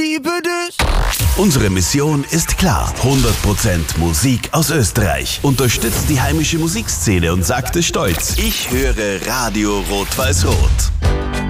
liebe dich. Unsere Mission ist klar. 100% Musik aus Österreich. Unterstützt die heimische Musikszene und sagt es stolz. Ich höre Radio Rot-Weiß-Rot.